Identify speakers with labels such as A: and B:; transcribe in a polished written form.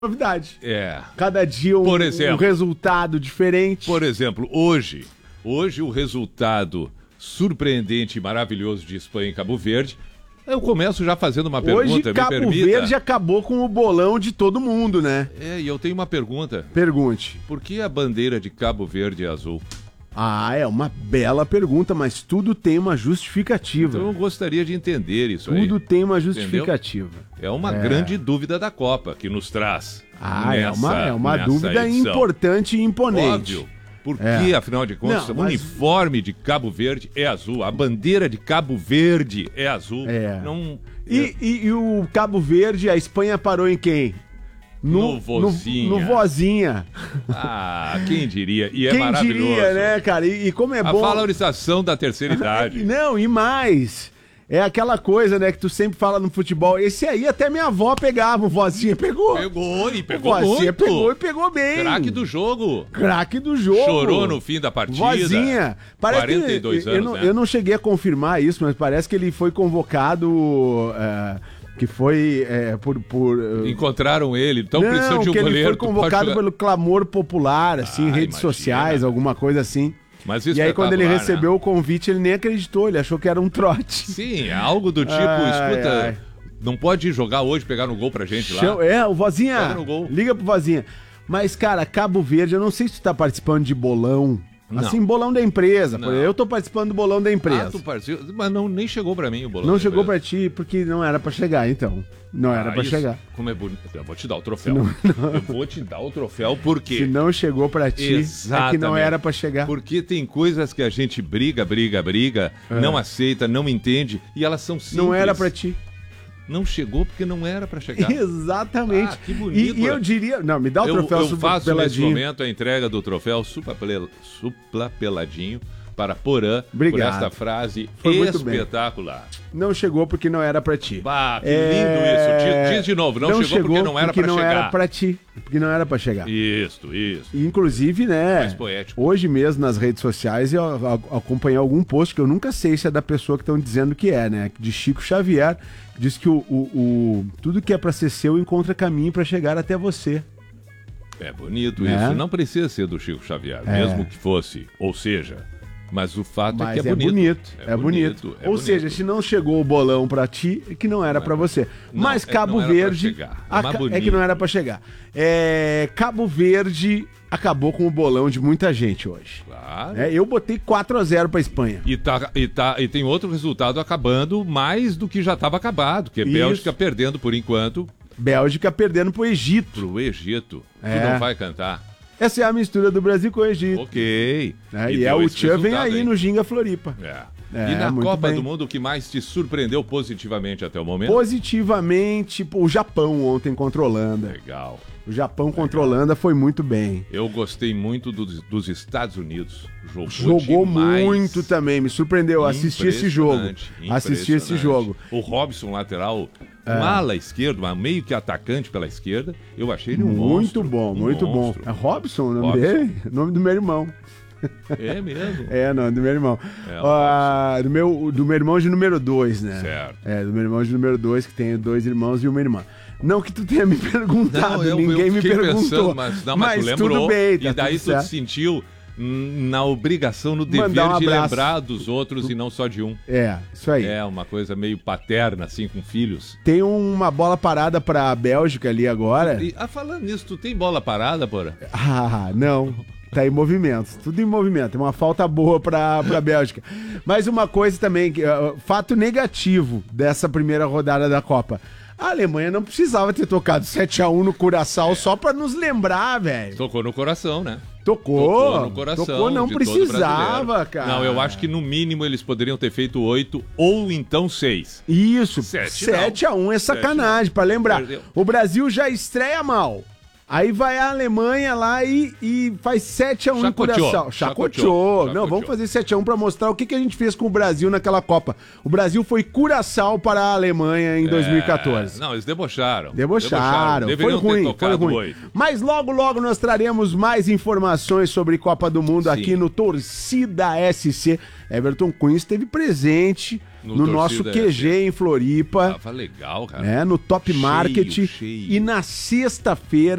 A: novidade.
B: É.
A: Cada dia um resultado diferente.
B: Por exemplo, hoje o resultado surpreendente e maravilhoso de Espanha em Cabo Verde. Eu começo já fazendo uma pergunta,
A: hoje,
B: me
A: Cabo
B: permita.
A: Verde acabou com o bolão de todo mundo, né?
B: E eu tenho uma pergunta.
A: Pergunte.
B: Por que a bandeira de Cabo Verde é azul?
A: É uma bela pergunta, mas tudo tem uma justificativa.
B: Então eu gostaria de entender isso aí.
A: Tudo tem uma justificativa.
B: Entendeu? É uma grande dúvida da Copa que nos traz.
A: É uma dúvida
B: edição.
A: Importante e imponente.
B: Óbvio. Porque, afinal de contas, o uniforme de Cabo Verde é azul. A bandeira de Cabo Verde é azul.
A: E o Cabo Verde, a Espanha parou em quem?
B: No Vozinha.
A: No Vozinha.
B: Quem diria? E é
A: quem
B: maravilhoso.
A: Quem diria, né, cara? E como é bom...
B: A valorização da terceira idade.
A: Não, e mais... É aquela coisa, né, que tu sempre fala no futebol. Esse aí até minha avó pegava, o Vozinha pegou.
B: Pegou muito.
A: Vozinha pegou e pegou bem.
B: Craque do jogo.
A: Craque do jogo.
B: Chorou no fim da partida.
A: Vozinha. Parece
B: 42 anos,
A: eu não cheguei a confirmar isso, mas parece que ele foi convocado... que foi
B: encontraram ele, então precisa de um goleiro.
A: Ele foi convocado pelo clamor popular, assim, redes sociais, alguma coisa assim.
B: Mas
A: e aí quando ele recebeu o convite, ele nem acreditou, ele achou que era um trote.
B: Sim, é algo do tipo, escuta, não pode jogar hoje, pegar no gol pra gente lá.
A: O Vozinha, liga pro Vozinha. Mas, cara, Cabo Verde, eu não sei se tu tá participando de bolão. Assim, bolão da empresa. Eu tô participando do bolão da empresa.
B: Tu participa, mas nem chegou pra mim o bolão.
A: Não chegou pra ti porque não era pra chegar, então. Não era pra chegar.
B: Como é bonito. Eu vou te dar o troféu. Eu vou te dar o troféu porque...
A: Se não chegou pra ti, é que não era pra chegar.
B: Porque tem coisas que a gente briga, não aceita, não entende, e elas são simples.
A: Não era pra ti.
B: Não chegou porque não era pra chegar.
A: Exatamente.
B: Que bonito.
A: E eu diria... Não, me dá o troféu
B: Supla Peladinho. Eu faço nesse momento a entrega do troféu Supla Peladinho para Porã.
A: Obrigado.
B: Por esta frase espetacular.
A: Não chegou porque não era pra ti.
B: Que lindo isso. Diz de novo. Não chegou porque não era pra chegar.
A: Não era pra ti. Porque não era pra chegar.
B: Isso.
A: Inclusive, né?
B: Mais poético.
A: Hoje mesmo nas redes sociais eu acompanhei algum post que eu nunca sei se é da pessoa que estão dizendo que é, né? De Chico Xavier. Diz que tudo que é pra ser seu encontra caminho pra chegar até você.
B: É bonito isso. Não precisa ser do Chico Xavier, mesmo que fosse. Ou seja... Mas o fato é que é bonito.
A: É bonito. Ou seja, se não chegou o bolão pra ti, é que não era pra você. Mas Cabo Verde é que não era pra chegar. Cabo Verde acabou com o bolão de muita gente hoje.
B: Claro.
A: Eu botei 4-0 pra Espanha.
B: E tem outro resultado acabando mais do que já estava acabado, que é Bélgica perdendo por enquanto.
A: Bélgica perdendo pro Egito.
B: Tu não vai cantar.
A: Essa é a mistura do Brasil com o Egito.
B: Ok.
A: E o Tchan vem aí no Ginga Floripa.
B: E na Copa do Mundo, o que mais te surpreendeu positivamente até o momento?
A: Positivamente, o Japão ontem contra a Holanda.
B: Legal.
A: O Japão contra a Holanda foi muito bem.
B: Eu gostei muito dos Estados Unidos.
A: Jogou muito também, me surpreendeu. Assisti esse jogo.
B: O Robson, lateral, um ala esquerdo, meio que atacante pela esquerda, eu achei ele um monstro.
A: Muito bom. É Robson o nome dele? O nome do meu irmão.
B: É mesmo?
A: Não, do meu irmão. Do meu irmão de número 2, né?
B: Certo.
A: Do meu irmão de número 2, que tem 2 irmãos e uma irmã. Não que tu tenha me perguntado, ninguém me perguntou.
B: Pensando, mas tu lembrou,
A: tudo bem,
B: e daí tu te sentiu na obrigação, no dever de lembrar dos outros e não só de um.
A: Isso aí.
B: É uma coisa meio paterna, assim, com filhos.
A: Tem uma bola parada pra Bélgica ali agora.
B: Falando nisso, tu tem bola parada, Porã?
A: Não. Tá em movimento, tudo em movimento. É uma falta boa pra Bélgica. Mas uma coisa também, fato negativo dessa primeira rodada da Copa. A Alemanha não precisava ter tocado 7-1 no Curaçao só pra nos lembrar, velho.
B: Tocou no coração, né?
A: Tocou
B: no coração.
A: Não precisava, cara.
B: Não, eu acho que no mínimo eles poderiam ter feito 8 ou então 6.
A: Isso, 7-1 é sacanagem, pra lembrar. Perdeu. O Brasil já estreia mal. Aí vai a Alemanha lá e faz 7-1 em Curaçao. Chacoteou. Não, vamos fazer 7-1 pra mostrar o que a gente fez com o Brasil naquela Copa. O Brasil foi Curaçao para a Alemanha em 2014.
B: Não, eles debocharam.
A: Foi ruim. Mas logo nós traremos mais informações sobre Copa do Mundo aqui no Torcida SC. Everton Cunha esteve presente no nosso QG em Floripa.
B: Tava legal, cara.
A: No Top Market. E na sexta-feira